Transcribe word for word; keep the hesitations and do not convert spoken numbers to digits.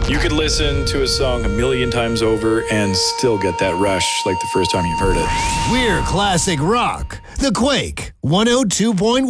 You could listen to a song a million times over and still get that rush like the first time you've heard it. We're classic rock. The Quake one oh two point one.